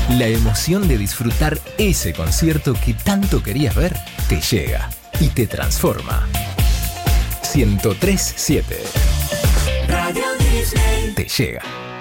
La emoción de disfrutar ese concierto que tanto querías ver te llega y te transforma. 103.7 Radio Disney te llega.